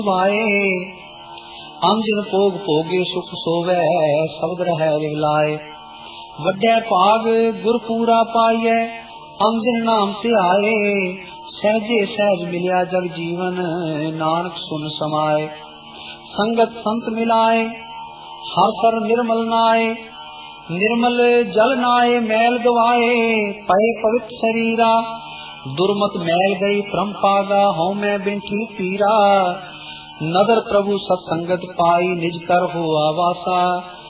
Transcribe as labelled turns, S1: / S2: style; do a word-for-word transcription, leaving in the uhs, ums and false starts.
S1: Y ਅੰਜਨ ਭੋਗ ਭੋਗੇ ਸੁਖ ਸੋਵੈ ਸ਼ਬਦ ਰਹਿ ਲਿਵਲਾਏ। ਵੱਡੇ ਭਾਗ ਗੁਰ ਪੂਰਾ ਪਾਈਐ ਅੰਜਨ ਨਾਮ ਧਿਆਏ। ਸਹਿਜੇ ਸਹਿਜ ਮਿਲਿਆ ਜਗ ਜੀਵਨ ਨਾਨਕ ਸੁਨ ਸਮਾਏ। ਸੰਗਤ ਸੰਤ ਮਿਲਾਏ ਹਰ ਸਰ ਨਿਰਮਲ ਨਾਏ। ਨਿਰਮਲ ਜਲ ਨਾਏ ਮੈਲ ਗਵਾਏ ਪਏ ਪਵਿੱਤ ਸਰੀਰਾ। ਦੁਰਮਤ ਮੈਲ ਗਈ ਭ੍ਰਮ ਪਾਗਾ ਹਉ ਮੈਂ ਬਿੰਠੀ ਪੀਰਾ। ਨਦਰ ਪ੍ਰਭੂ ਸਤ ਸੰਗਤ ਪਾਈ ਨਿਜ ਕਰ ਹੋ ਆਵਾਸਾ।